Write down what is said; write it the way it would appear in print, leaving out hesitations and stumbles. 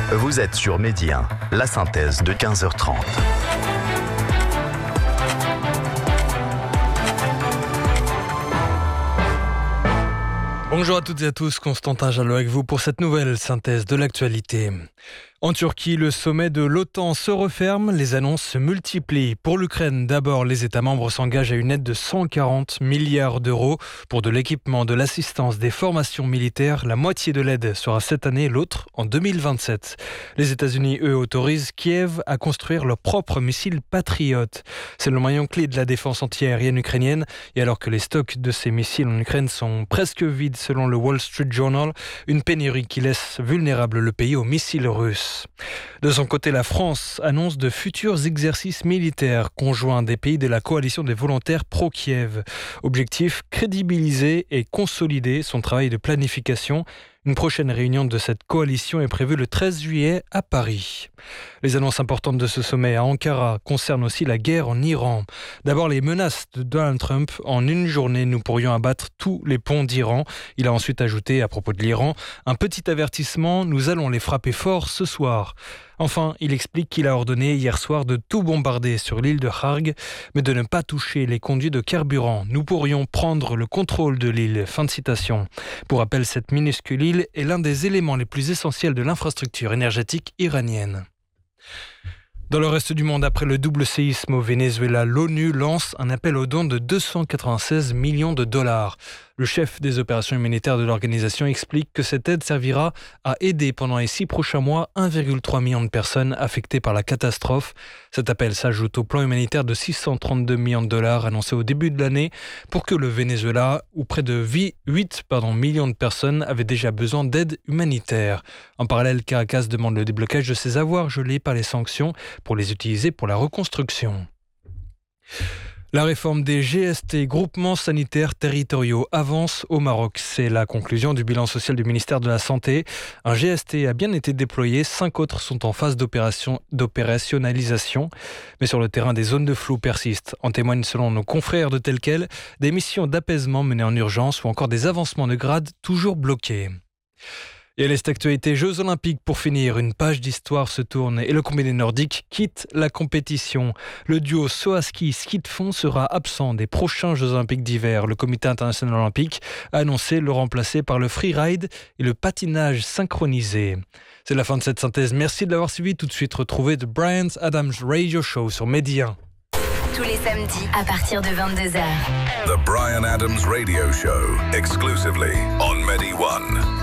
Vous êtes sur Medi 1, la synthèse de 15h30. Bonjour à toutes et à tous, Constantin Jalot avec vous pour cette nouvelle synthèse de l'actualité. En Turquie, le sommet de l'OTAN se referme, les annonces se multiplient. Pour l'Ukraine, d'abord, les États membres s'engagent à une aide de 140 milliards d'euros pour de l'équipement, de l'assistance, des formations militaires. La moitié de l'aide sera cette année, l'autre en 2027. Les États-Unis, eux, autorisent Kiev à construire leur propre missile Patriot. C'est le maillon clé de la défense antiaérienne ukrainienne. Et alors que les stocks de ces missiles en Ukraine sont presque vides selon le Wall Street Journal, une pénurie qui laisse vulnérable le pays aux missiles russes. De son côté, la France annonce de futurs exercices militaires conjoints des pays de la coalition des volontaires pro-Kiev. Objectif, crédibiliser et consolider son travail de planification. Une prochaine réunion de cette coalition est prévue le 13 juillet à Paris. Les annonces importantes de ce sommet à Ankara concernent aussi la guerre en Iran. D'abord, les menaces de Donald Trump. En une journée, nous pourrions abattre tous les ponts d'Iran. Il a ensuite ajouté, à propos de l'Iran, un petit avertissement, nous allons les frapper fort ce soir. Enfin, il explique qu'il a ordonné hier soir de tout bombarder sur l'île de Kharg, mais de ne pas toucher les conduits de carburant. Nous pourrions prendre le contrôle de l'île. Fin de citation. Pour rappel, cette minuscule île est l'un des éléments les plus essentiels de l'infrastructure énergétique iranienne. Dans le reste du monde, après le double séisme au Venezuela, l'ONU lance un appel aux dons de 296 millions de dollars. Le chef des opérations humanitaires de l'organisation explique que cette aide servira à aider pendant les 6 prochains mois 1,3 million de personnes affectées par la catastrophe. Cet appel s'ajoute au plan humanitaire de 632 millions de dollars annoncé au début de l'année pour que le Venezuela, où près de 8 millions de personnes avaient déjà besoin d'aide humanitaire. En parallèle, Caracas demande le déblocage de ses avoirs gelés par les sanctions pour les utiliser pour la reconstruction. La réforme des GST, groupements sanitaires territoriaux, avance au Maroc. C'est la conclusion du bilan social du ministère de la Santé. Un GST a bien été déployé, 5 autres sont en phase d'opérationnalisation. Mais sur le terrain, des zones de flou persistent. En témoignent, selon nos confrères de Tel Quel, des missions d'apaisement menées en urgence ou encore des avancements de grade toujours bloqués. Et à cette actualité, Jeux Olympiques pour finir, une page d'histoire se tourne et le combiné nordique quitte la compétition. Le duo saut à ski de fond sera absent des prochains Jeux Olympiques d'hiver. Le Comité international olympique a annoncé le remplacer par le freeride et le patinage synchronisé. C'est la fin de cette synthèse. Merci de l'avoir suivi. Tout de suite, retrouvez The Bryan Adams Radio Show sur Medi 1. Tous les samedis à partir de 22h. The Bryan Adams Radio Show, exclusively on Medi 1.